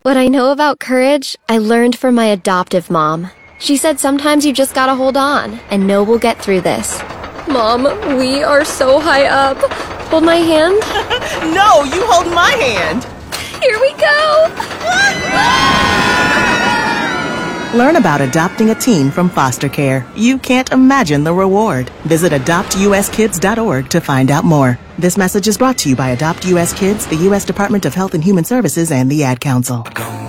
What I know about courage, I learned from my adoptive mom. She said sometimes you just gotta hold on and know we'll get through this. Mom, we are so high up. Hold my hand? No, you hold my hand. Here we go! Learn about adopting a teen from foster care. You can't imagine the reward. Visit adoptuskids.org to find out more. This message is brought to you by Adopt US Kids, the U.S. Department of Health and Human Services, and the Ad Council.